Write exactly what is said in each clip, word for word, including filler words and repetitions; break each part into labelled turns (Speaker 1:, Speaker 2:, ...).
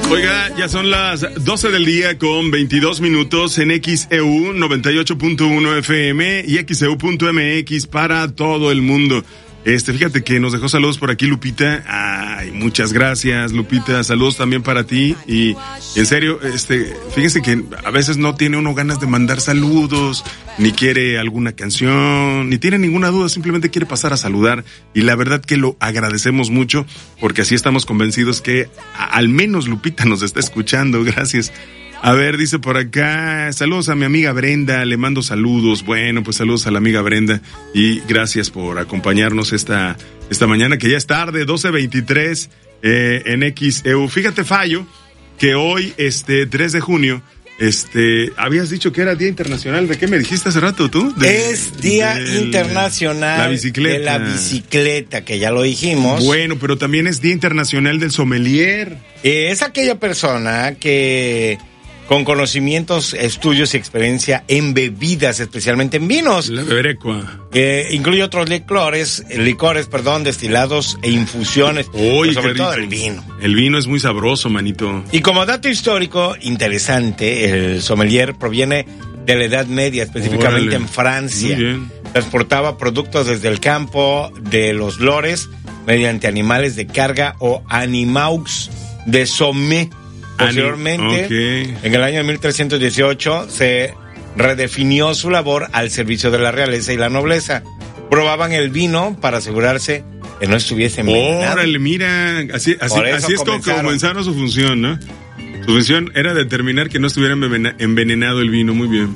Speaker 1: Oiga, ya son las doce del día con veintidós minutos en X E U noventa y ocho punto uno F M y X E U punto M X para todo el mundo. Este, fíjate que nos dejó saludos por aquí Lupita. Ay, muchas gracias, Lupita. Saludos también para ti. Y, y en serio, este, fíjense que a veces no tiene uno ganas de mandar saludos, ni quiere alguna canción, ni tiene ninguna duda, simplemente quiere pasar a saludar. Y la verdad que lo agradecemos mucho, porque así estamos convencidos que a, al menos Lupita nos está escuchando. Gracias. A ver, dice por acá, saludos a mi amiga Brenda, le mando saludos. Bueno, pues saludos a la amiga Brenda y gracias por acompañarnos esta esta mañana, que ya es tarde, doce veintitrés eh, en X E U. Fíjate, Fallo, que hoy, este, tres de junio, este, habías dicho que era Día Internacional, ¿de qué me dijiste hace rato tú? De,
Speaker 2: es Día
Speaker 1: de,
Speaker 2: Internacional
Speaker 1: la bicicleta.
Speaker 2: de la bicicleta, que ya lo dijimos.
Speaker 1: Bueno, pero también es Día Internacional del Sommelier.
Speaker 2: Es aquella persona que... con conocimientos, estudios y experiencia en bebidas, especialmente en vinos.
Speaker 1: La beberecua.
Speaker 2: Eh, incluye otros licores, licores, perdón, destilados e infusiones.
Speaker 1: Oye,
Speaker 2: sobre todo
Speaker 1: rico.
Speaker 2: el vino.
Speaker 1: El vino es muy sabroso, manito.
Speaker 2: Y como dato histórico interesante, el sommelier proviene de la Edad Media, específicamente
Speaker 1: Órale.
Speaker 2: en Francia.
Speaker 1: Muy bien.
Speaker 2: Transportaba productos desde el campo de los lores mediante animales de carga o animaux de sommé. Posteriormente, okay. En el año mil trescientos dieciocho, se redefinió su labor al servicio de la realeza y la nobleza. Probaban el vino para asegurarse que no estuviese envenenado.
Speaker 1: Órale, mira, así, así, así es como comenzaron su función, ¿no? Su función era determinar que no estuviera envenenado el vino, muy bien.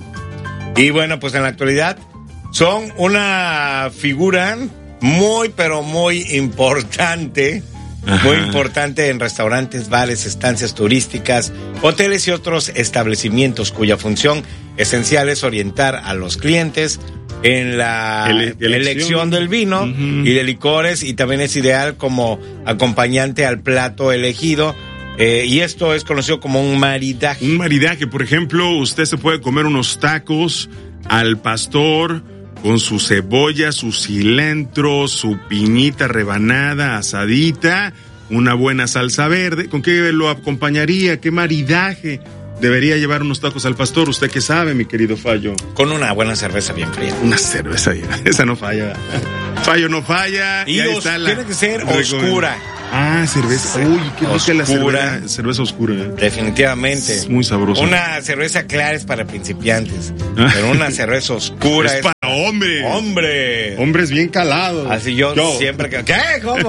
Speaker 2: Y bueno, pues en la actualidad son una figura muy, pero muy importante. Ajá. Muy importante en restaurantes, bares, estancias turísticas, hoteles y otros establecimientos cuya función esencial es orientar a los clientes en la Ele- elección. elección del vino uh-huh. y de licores, y también es ideal como acompañante al plato elegido. Eh, y esto es conocido como un maridaje.
Speaker 1: Un maridaje, por ejemplo, usted se puede comer unos tacos al pastor con su cebolla, su cilantro, su piñita rebanada, asadita, una buena salsa verde. ¿Con qué lo acompañaría? ¿Qué maridaje debería llevar unos tacos al pastor? ¿Usted qué sabe, mi querido Fallo?
Speaker 2: Con una buena cerveza bien fría.
Speaker 1: Una cerveza bien, esa no falla. Fallo no falla.
Speaker 2: Y, y ahí está la... tiene que ser oscura.
Speaker 1: Ah, cerveza. Uy, qué rica la cerveza. Cerveza oscura. ¿eh?
Speaker 2: Definitivamente.
Speaker 1: Es muy sabroso.
Speaker 2: Una cerveza clara es para principiantes, pero una cerveza oscura
Speaker 1: es,
Speaker 2: es
Speaker 1: para hombre.
Speaker 2: Hombre.
Speaker 1: Hombres bien calados.
Speaker 2: Así yo, yo. siempre que... ¿Qué? ¿Cómo?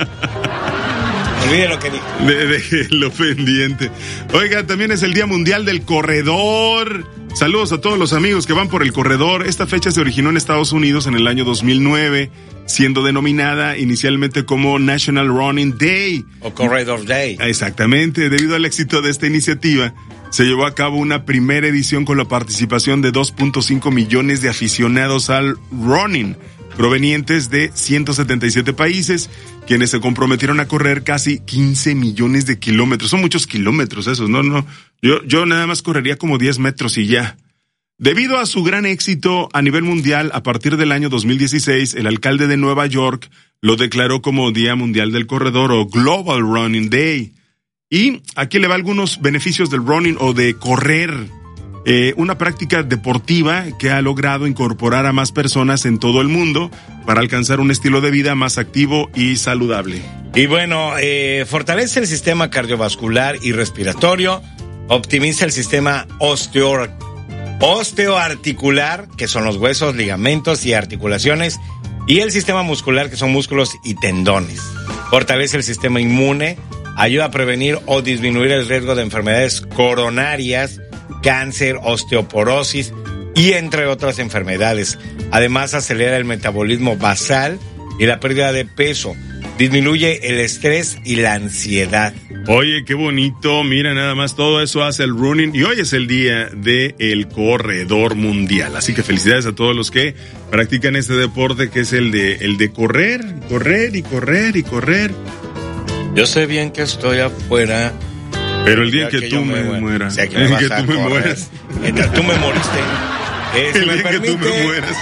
Speaker 2: Olvide lo que dije.
Speaker 1: De, de lo pendiente. Oiga, también es el Día Mundial del Corredor. Saludos a todos los amigos que van por el corredor. Esta fecha se originó en Estados Unidos en el año dos mil nueve, siendo denominada inicialmente como National Running Day.
Speaker 2: O Corredor Day.
Speaker 1: Exactamente. Debido al éxito de esta iniciativa, se llevó a cabo una primera edición con la participación de dos punto cinco millones de aficionados al running, provenientes de ciento setenta y siete países, quienes se comprometieron a correr casi quince millones de kilómetros. Son muchos kilómetros esos, ¿no? no. Yo, yo nada más correría como diez metros y ya. Debido a su gran éxito a nivel mundial, a partir del año dos mil dieciséis, el alcalde de Nueva York lo declaró como Día Mundial del Corredor o Global Running Day. Y aquí le va algunos beneficios del running o de correr. Eh, una práctica deportiva que ha logrado incorporar a más personas en todo el mundo para alcanzar un estilo de vida más activo y saludable.
Speaker 2: Y bueno, eh, fortalece el sistema cardiovascular y respiratorio, optimiza el sistema osteo, osteoarticular, que son los huesos, ligamentos y articulaciones, y el sistema muscular, que son músculos y tendones. Fortalece el sistema inmune, ayuda a prevenir o disminuir el riesgo de enfermedades coronarias, cáncer, osteoporosis y entre otras enfermedades. Además, acelera el metabolismo basal y la pérdida de peso. Disminuye el estrés y la ansiedad.
Speaker 1: Oye, qué bonito. Mira, nada más todo eso hace el running. Y hoy es el día del corredor mundial. Así que felicidades a todos los que practican este deporte, que es el de, el de correr, correr y correr y correr.
Speaker 2: Yo sé bien que estoy afuera,
Speaker 1: pero el día que, que tú me, me mueras,
Speaker 2: el
Speaker 1: que tú me mueras,
Speaker 2: tú me moriste.
Speaker 1: Eh, si el día permite, que tú me mueras.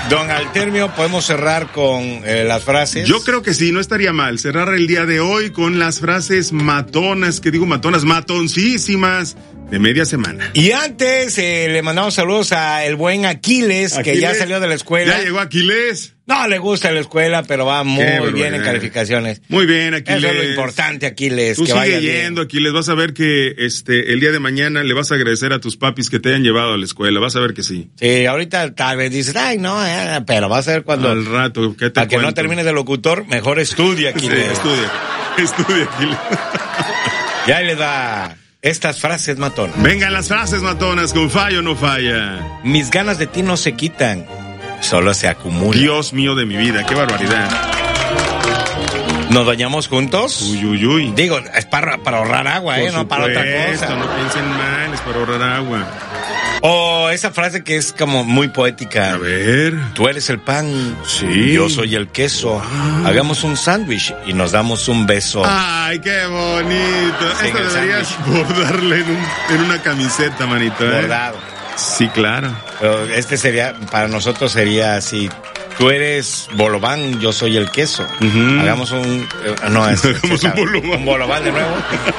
Speaker 2: Don Artemio, ¿podemos cerrar con eh, las frases?
Speaker 1: Yo creo que sí, no estaría mal cerrar el día de hoy con las frases matonas, que digo matonas, matoncísimas de media semana.
Speaker 2: Y antes eh, le mandamos saludos a el buen Aquiles, Aquiles, que ya salió de la escuela.
Speaker 1: Ya llegó Aquiles.
Speaker 2: No le gusta la escuela, pero va muy bien en calificaciones.
Speaker 1: Muy bien, Aquiles.
Speaker 2: Eso es lo importante, Aquiles.
Speaker 1: Tú
Speaker 2: que
Speaker 1: sigue
Speaker 2: vaya
Speaker 1: yendo,
Speaker 2: bien.
Speaker 1: Aquiles. Vas a ver que este el día de mañana le vas a agradecer a tus papis que te hayan llevado a la escuela. Vas a ver que sí.
Speaker 2: Sí, ahorita tal vez dices, ay, no, eh, pero vas a ver cuando...
Speaker 1: Al rato, ¿qué te
Speaker 2: Para que
Speaker 1: cuento?
Speaker 2: no termines de locutor, mejor estudia, Aquiles.
Speaker 1: Sí, estudia. Estudia, Aquiles.
Speaker 2: Ya le da estas frases matonas.
Speaker 1: Vengan las frases matonas, con fallo no falla.
Speaker 2: Mis ganas de ti no se quitan, solo se acumulan.
Speaker 1: Dios mío de mi vida, qué barbaridad.
Speaker 2: ¿Nos bañamos juntos?
Speaker 1: Uy, uy, uy.
Speaker 2: Digo, es para, para ahorrar agua,
Speaker 1: Por
Speaker 2: ¿eh? No para otra
Speaker 1: supuesto,
Speaker 2: cosa.
Speaker 1: No piensen mal, es para ahorrar agua.
Speaker 2: O esa frase que es como muy poética.
Speaker 1: A ver.
Speaker 2: Tú eres el pan,
Speaker 1: Sí.
Speaker 2: yo soy el queso.
Speaker 1: Ah.
Speaker 2: Hagamos un sándwich y nos damos un beso.
Speaker 1: Ay, qué bonito.
Speaker 2: Sí,
Speaker 1: Esto
Speaker 2: el
Speaker 1: deberías
Speaker 2: sándwich.
Speaker 1: bordarle en, un, en una camiseta, manito. ¿eh?
Speaker 2: Bordado.
Speaker 1: Sí, claro.
Speaker 2: Pero este sería, para nosotros sería así. Tú eres bolobán, yo soy el queso.
Speaker 1: Ujú.
Speaker 2: Hagamos un... eh, no, es,
Speaker 1: Hagamos
Speaker 2: es-
Speaker 1: un bolobán.
Speaker 2: Un bolobán de nuevo.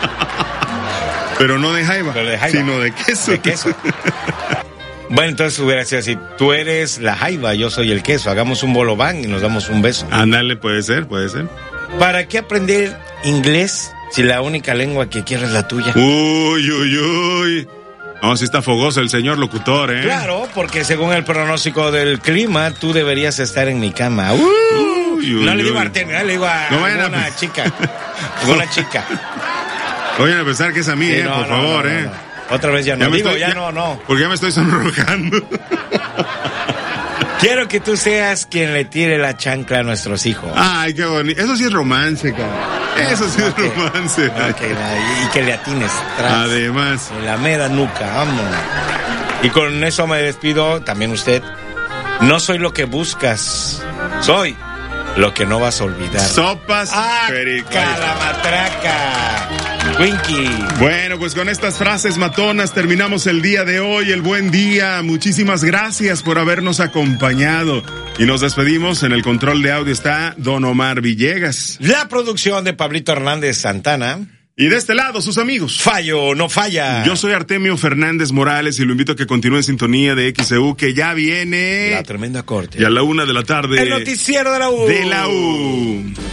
Speaker 1: Pero no de jaiba,
Speaker 2: Pero de jaiba.
Speaker 1: sino de queso.
Speaker 2: De queso. Bueno, entonces hubiera sido así. Tú eres la jaiba, yo soy el queso. Hagamos un bolobán y nos damos un beso.
Speaker 1: Ándale, puede ser, puede ser.
Speaker 2: ¿Para qué aprender inglés si la única lengua que quieres es la tuya?
Speaker 1: Uy, uy, uy. No, sí está fogoso el señor locutor, ¿eh?
Speaker 2: Claro, porque según el pronóstico del clima, tú deberías estar en mi cama. Uh,
Speaker 1: Uy, uy,
Speaker 2: no le digo a
Speaker 1: uy.
Speaker 2: Artemio, le digo a
Speaker 1: No vayan a-
Speaker 2: una chica. Una chica.
Speaker 1: Vayan a pensar que es a mí,
Speaker 2: Sí,
Speaker 1: eh,
Speaker 2: no,
Speaker 1: por
Speaker 2: no,
Speaker 1: favor,
Speaker 2: no, no,
Speaker 1: eh.
Speaker 2: no. Otra vez ya no.
Speaker 1: Ya me
Speaker 2: Digo,
Speaker 1: estoy-
Speaker 2: ya,
Speaker 1: ya-
Speaker 2: no, no.
Speaker 1: Porque ya me estoy sonrojando.
Speaker 2: Quiero que tú seas quien le tire la chancla a nuestros hijos.
Speaker 1: Ay, qué bonito. Eso sí es romance, cabrón. Eso sí es
Speaker 2: Ok.
Speaker 1: romance.
Speaker 2: Ok, y que le atines tras
Speaker 1: Además.
Speaker 2: en la mera nuca, vamos. Y con eso me despido, también usted. No soy lo que buscas, soy lo que no vas a olvidar.
Speaker 1: Sopas
Speaker 2: ¡Ah,
Speaker 1: pericas.
Speaker 2: la matraca! Winky.
Speaker 1: Bueno, pues con estas frases matonas terminamos el día de hoy, el buen día. Muchísimas gracias por habernos acompañado. Y nos despedimos. En el control de audio está Don Omar Villegas.
Speaker 2: La producción de Pablito Hernández Santana.
Speaker 1: Y de este lado, sus amigos.
Speaker 2: Fallo, no falla.
Speaker 1: Yo soy Artemio Fernández Morales y lo invito a que continúe en sintonía de X E U, que ya viene.
Speaker 2: La tremenda corte.
Speaker 1: Y a la una de la tarde.
Speaker 2: El noticiero de la U.
Speaker 1: De la U.